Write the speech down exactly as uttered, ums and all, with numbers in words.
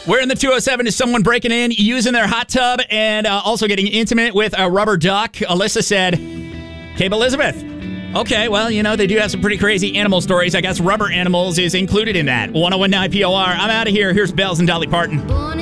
We're in the two oh seven. Is someone breaking in, using their hot tub, and uh, also getting intimate with a rubber duck? Alyssa said, Cape Elizabeth. Okay, well, you know, they do have some pretty crazy animal stories. I guess rubber animals is included in that. one oh one point nine P O R. I'm out of here. Here's Bells and Dolly Parton.